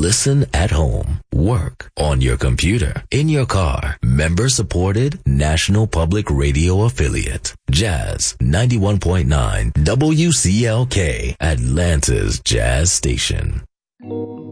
Listen at home, work, on your computer, in your car. Member supported, National Public Radio affiliate. Jazz 91.9 WCLK, Atlanta's Jazz Station.